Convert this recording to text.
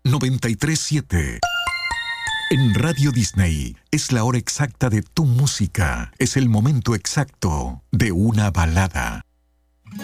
93.7. En Radio Disney es la hora exacta de tu música. Es el momento exacto de una balada.